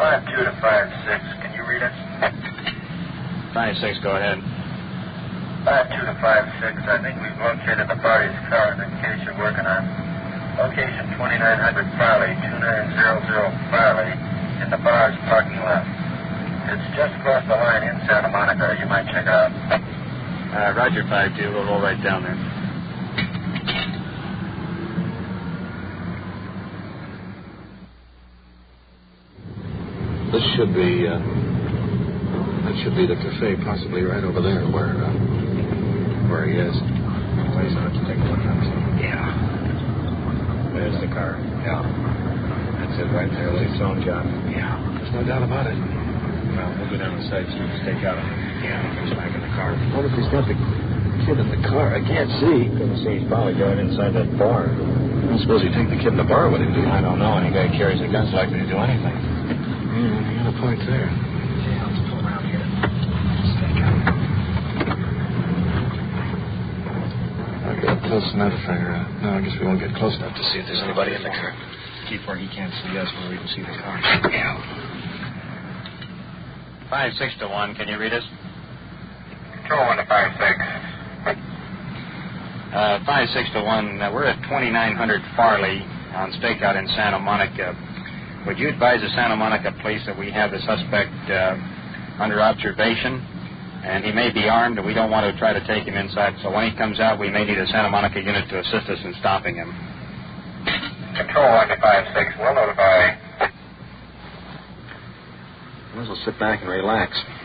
52 to 56. Can you read it? 5-6, go ahead. 52 to 56. I think we've located the party's car in the case you're working on. Location 2900 Farley, 2900 Farley, in the bar's parking lot. It's just across the line in Santa Monica. You might check it out. Roger, 5-2. We'll roll right down there. This should be, that should be the cafe, possibly right over there where he is. Wait a minute to take a look at it. Yeah. There's the car. Yeah. That's it right there. It's its own job. Yeah. There's no doubt about it. Well, we'll go down the side so you can stake out. Yeah. He's back in the car. What if he's got the kid in the car? I can't see. Couldn't see. He's probably going inside that bar. I suppose he'd take the kid in the bar with him, do you? I don't know. Any guy who carries a gun's likely to do anything. You got a point there. Yeah, let's pull around here. Stake out. I'll get up close enough for... no, I guess we won't get close enough to see if there's anybody in the car. Keep where he can't see us, where we can see the car. Yeah. 5-6 to 1. Can you read us? 201 to 56. 5-6 to 1. We're at 2900 Farley on stakeout in Santa Monica. Would you advise the Santa Monica police that we have the suspect under observation, and he may be armed, and we don't want to try to take him inside, so when he comes out, we may need a Santa Monica unit to assist us in stopping him. Control 1 to 56. We'll notify. Might as well sit back and relax.